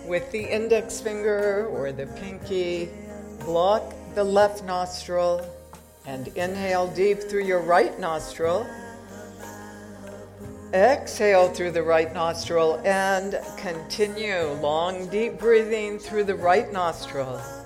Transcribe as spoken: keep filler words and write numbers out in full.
With the index finger or the pinky, block the left nostril and inhale deep through your right nostril. Exhale through the right nostril and continue long, deep breathing through the right nostril.